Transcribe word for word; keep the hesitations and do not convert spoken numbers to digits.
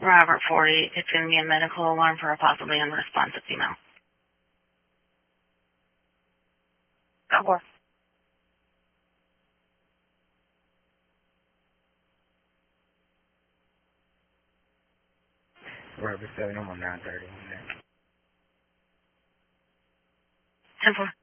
Robert forty, it's going to be a medical alarm for a possibly unresponsive female. Go for it. Robert seven, I'm on nine thirty. ten four.